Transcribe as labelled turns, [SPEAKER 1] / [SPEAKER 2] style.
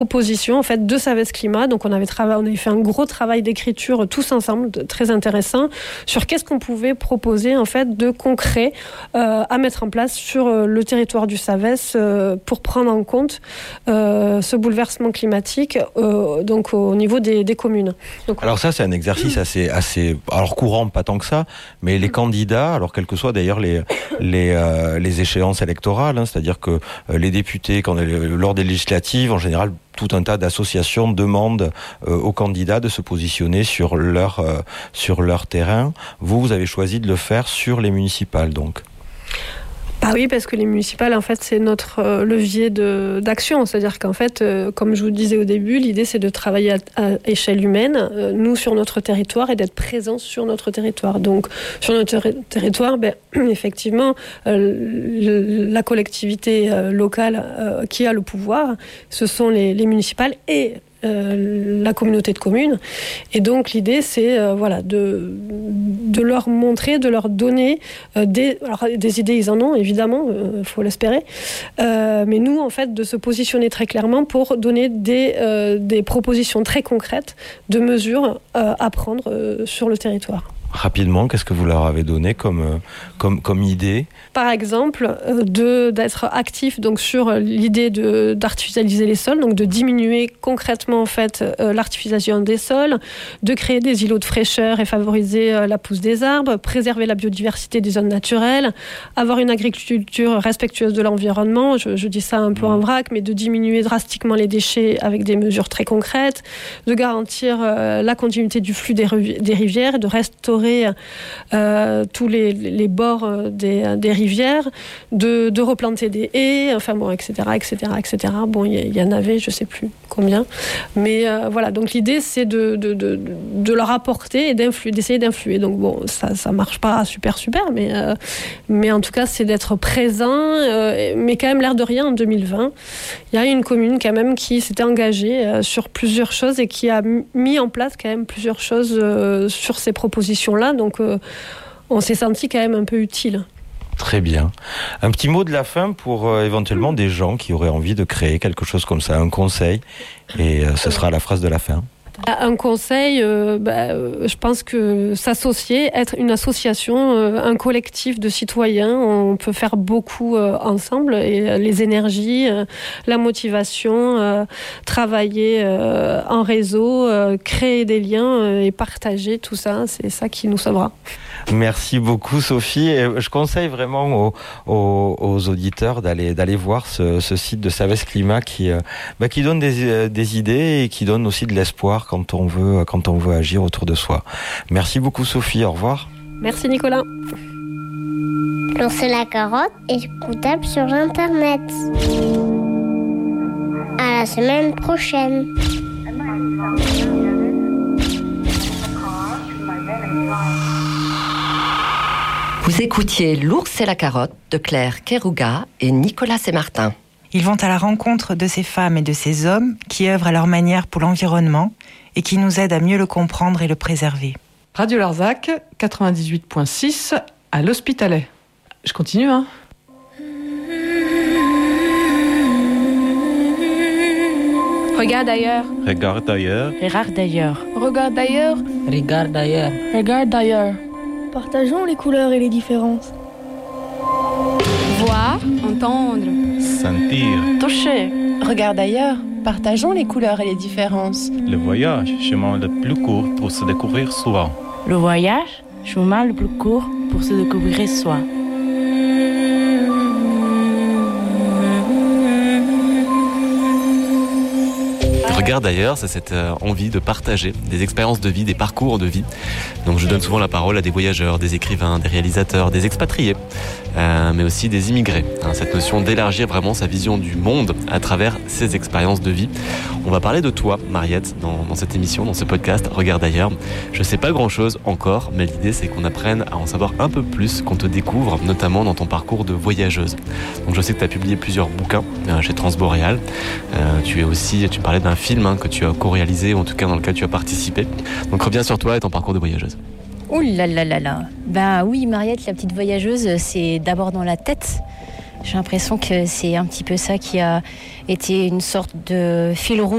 [SPEAKER 1] proposition en fait de Savès Climat. Donc on avait fait un gros travail d'écriture tous ensemble, très intéressant, sur qu'est-ce qu'on pouvait proposer en fait de concret à mettre en place sur le territoire du Savès pour prendre en compte ce bouleversement climatique donc au niveau des communes. Donc,
[SPEAKER 2] alors ça c'est un exercice assez alors courant, pas tant que ça, mais les candidats, alors quelles que soient d'ailleurs les échéances électorales, hein, c'est-à-dire que les députés lors des législatives en général, tout un tas d'associations demandent aux candidats de se positionner sur leur terrain. Vous avez choisi de le faire sur les municipales, donc.
[SPEAKER 1] Ah oui, parce que les municipales, en fait, c'est notre levier d'action. C'est-à-dire qu'en fait, comme je vous disais au début, l'idée, c'est de travailler à échelle humaine, nous, sur notre territoire, et d'être présents sur notre territoire. Donc, sur notre territoire, effectivement, la collectivité locale qui a le pouvoir, ce sont les municipales et la communauté de communes. Et donc l'idée c'est de leur montrer, de leur donner des idées, ils en ont évidemment, faut l'espérer, mais nous en fait de se positionner très clairement pour donner des propositions très concrètes de mesures à prendre sur le territoire.
[SPEAKER 2] Rapidement, qu'est-ce que vous leur avez donné comme idée ?
[SPEAKER 1] Par exemple, d'être actif donc sur l'idée d'artificialiser les sols, donc de diminuer concrètement en fait l'artificialisation des sols, de créer des îlots de fraîcheur et favoriser la pousse des arbres, préserver la biodiversité des zones naturelles, avoir une agriculture respectueuse de l'environnement, je dis ça un peu en vrac, mais de diminuer drastiquement les déchets avec des mesures très concrètes, de garantir la continuité du flux des rivières, de restaurer tous les bords des rivières, de replanter des haies, enfin bon, etc. Bon, il y en avait, je sais plus combien, mais voilà. Donc l'idée, c'est de leur apporter et d'essayer d'influer. Donc bon, ça marche pas super, mais en tout cas, c'est d'être présent. Mais quand même, l'air de rien, en 2020, il y a une commune quand même qui s'était engagée sur plusieurs choses et qui a mis en place quand même plusieurs choses sur ces propositions-là. Donc on s'est senti quand même un peu utile.
[SPEAKER 2] Très bien. Un petit mot de la fin pour éventuellement des gens qui auraient envie de créer quelque chose comme ça, un conseil, et ce sera la phrase de la fin.
[SPEAKER 1] Un conseil, je pense que s'associer, être une association, un collectif de citoyens, on peut faire beaucoup ensemble, et les énergies, la motivation, travailler en réseau, créer des liens et partager tout ça, c'est ça qui nous sauvera.
[SPEAKER 2] Merci beaucoup Sophie, et je conseille vraiment aux auditeurs d'aller voir ce site de Savès Climat qui donne des idées et qui donne aussi de l'espoir quand on veut agir autour de soi. Merci beaucoup Sophie, au revoir.
[SPEAKER 1] Merci Nicolas.
[SPEAKER 3] Lancer la carotte est écoutable sur internet. À la semaine prochaine.
[SPEAKER 4] Vous écoutiez L'ours et la carotte de Claire Kerouga et Nicolas Sémartin.
[SPEAKER 5] Ils vont à la rencontre de ces femmes et de ces hommes qui œuvrent à leur manière pour l'environnement et qui nous aident à mieux le comprendre et le préserver.
[SPEAKER 6] Radio Larzac, 98.6 à l'Hospitalet. Je continue, hein ?
[SPEAKER 7] Regarde ailleurs.
[SPEAKER 8] Regarde ailleurs.
[SPEAKER 7] Regarde ailleurs.
[SPEAKER 9] Regarde ailleurs.
[SPEAKER 7] Regarde ailleurs.
[SPEAKER 9] Regarde ailleurs.
[SPEAKER 10] Partageons les couleurs et les différences.
[SPEAKER 7] Voir, entendre,
[SPEAKER 8] sentir,
[SPEAKER 7] toucher. Regarde ailleurs. Partageons les couleurs et les différences.
[SPEAKER 8] Le voyage, chemin le plus court pour se découvrir soi.
[SPEAKER 7] Le voyage, chemin le plus court pour se découvrir soi.
[SPEAKER 11] Regarde ailleurs, c'est cette envie de partager des expériences de vie, des parcours de vie. Donc je donne souvent la parole à des voyageurs, des écrivains, des réalisateurs, des expatriés, mais aussi des immigrés. Cette notion d'élargir vraiment sa vision du monde à travers ses expériences de vie. On va parler de toi, Mariette, dans cette émission, dans ce podcast Regarde ailleurs. Je sais pas grand-chose encore, mais l'idée c'est qu'on apprenne à en savoir un peu plus, qu'on te découvre, notamment dans ton parcours de voyageuse. Donc je sais que tu as publié plusieurs bouquins chez Transboréal. Tu parlais d'un film que tu as co-réalisé, ou en tout cas dans lequel tu as participé. Donc reviens sur toi et ton parcours de voyageuse.
[SPEAKER 12] Ouh là là là là. Ben oui, Mariette, la petite voyageuse, c'est d'abord dans la tête.
[SPEAKER 9] J'ai l'impression que c'est un petit peu ça qui a été une sorte de fil rouge